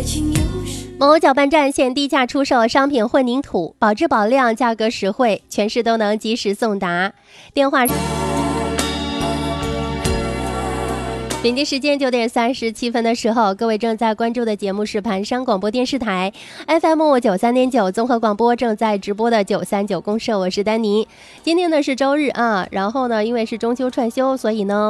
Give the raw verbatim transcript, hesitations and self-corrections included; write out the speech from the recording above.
某搅拌站现低价出售商品混凝土，保质保量，价格实惠，全市都能及时送达。电话北京时间九点三十七分的时候，各位正在关注的节目是盘山广播电视台 F M 九三点九综合广播正在直播的九三九公社，我是丹妮。今天呢是周日啊，然后呢因为是中秋串休，所以呢